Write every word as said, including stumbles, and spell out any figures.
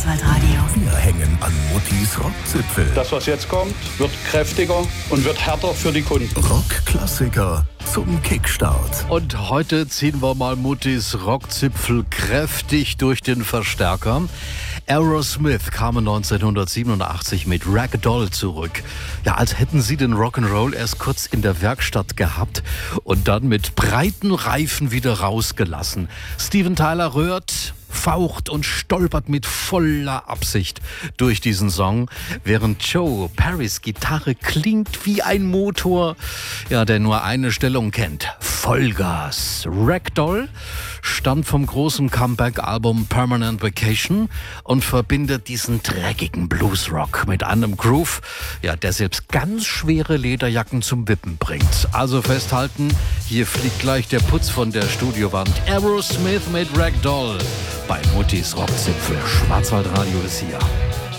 Schwarzwaldradio. Wir hängen an Muttis Rockzipfel. Das, was jetzt kommt, wird kräftiger und wird härter für die Kunden. Rockklassiker zum Kickstart. Und heute ziehen wir mal Muttis Rockzipfel kräftig durch den Verstärker. Aerosmith kamen neunzehnhundertsiebenundachtzig mit Ragdoll zurück. Ja, als hätten sie den Rock'n'Roll erst kurz in der Werkstatt gehabt und dann mit breiten Reifen wieder rausgelassen. Steven Tyler rührt, faucht und stolpert mit voller Absicht durch diesen Song, während Joe Perrys Gitarre klingt wie ein Motor, ja, der nur eine Stellung kennt: Vollgas. Ragdoll stammt vom großen Comeback-Album Permanent Vacation und verbindet diesen dreckigen Bluesrock mit einem Groove, ja, der selbst ganz schwere Lederjacken zum Wippen bringt. Also festhalten, hier fliegt gleich der Putz von der Studiowand. Aerosmith mit Ragdoll bei Muttis Rockzipfel. Schwarzwaldradio ist hier.